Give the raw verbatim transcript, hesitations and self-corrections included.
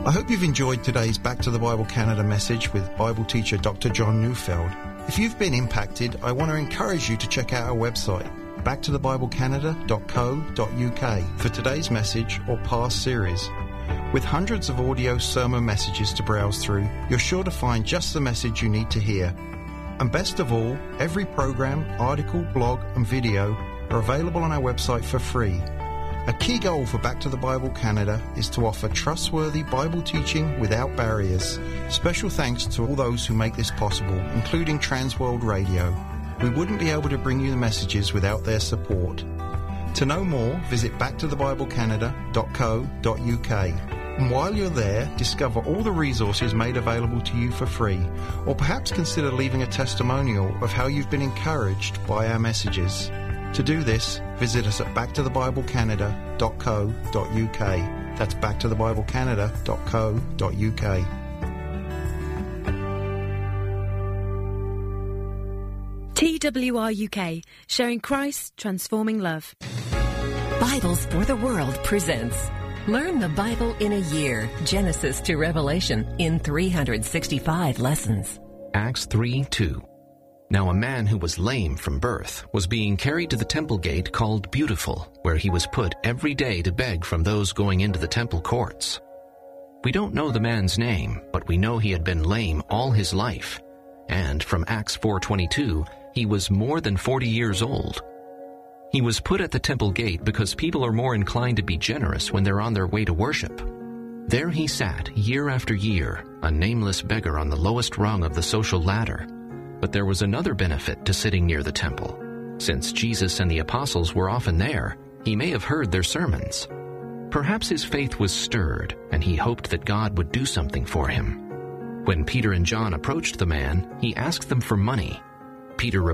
I hope you've enjoyed today's Back to the Bible Canada message with Bible teacher Doctor John Neufeld. If you've been impacted, I want to encourage you to check out our website, back to the bible canada dot co dot u k, for today's message or past series. With hundreds of audio sermon messages to browse through, you're sure to find just the message you need to hear. And best of all, every program, article, blog and video are available on our website for free. A key goal for Back to the Bible Canada is to offer trustworthy Bible teaching without barriers. Special thanks to all those who make this possible, including Transworld Radio. We wouldn't be able to bring you the messages without their support. To know more, visit back to the bible canada dot co dot u k. And while you're there, discover all the resources made available to you for free, or perhaps consider leaving a testimonial of how you've been encouraged by our messages. To do this, visit us at back to the bible canada dot co dot u k. That's back to the bible canada dot co dot u k. T W R U K, sharing Christ's transforming love. Bibles for the World presents Learn the Bible in a Year, Genesis to Revelation, in three hundred sixty-five lessons. Acts three two. Now a man who was lame from birth was being carried to the temple gate called Beautiful, where he was put every day to beg from those going into the temple courts. We don't know the man's name, but we know he had been lame all his life. And from Acts four twenty-two, he was more than forty years old. He was put at the temple gate because people are more inclined to be generous when they're on their way to worship. There he sat year after year, a nameless beggar on the lowest rung of the social ladder. But there was another benefit to sitting near the temple. Since Jesus and the apostles were often there, he may have heard their sermons. Perhaps his faith was stirred, and he hoped that God would do something for him. When Peter and John approached the man, he asked them for money. Peter